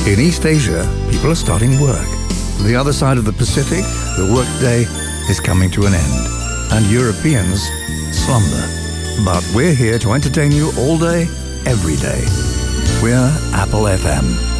In East Asia, people are starting work. On the other side of the Pacific, the workday is coming to an end, and Europeans slumber. But we're here to entertain you all day, every day. We're Apple FM.